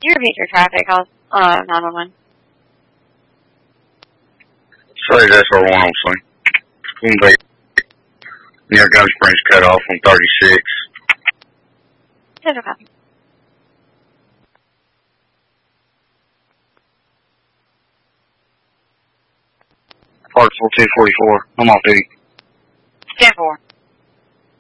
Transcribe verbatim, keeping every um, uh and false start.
You repeat your traffic, I'll, uh, nine one one. Say that's our one on scene. Queen Bay near Gun Springs cut off on thirty-six. That's okay. Parksville two forty-four. I'm off duty. ten four.